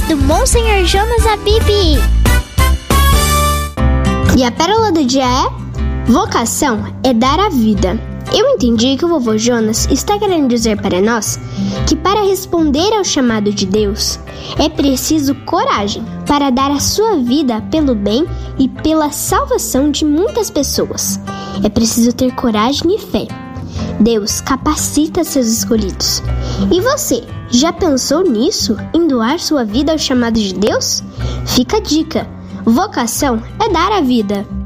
do Monsenhor Jonas Abib. E a pérola do dia é: vocação é dar a vida. Eu entendi que o vovô Jonas está querendo dizer para nós que para responder ao chamado de Deus é preciso coragem para dar a sua vida pelo bem e pela salvação de muitas pessoas. É preciso ter coragem e fé. Deus capacita seus escolhidos. E você, já pensou nisso, em doar sua vida ao chamado de Deus? Fica a dica: vocação é dar a vida.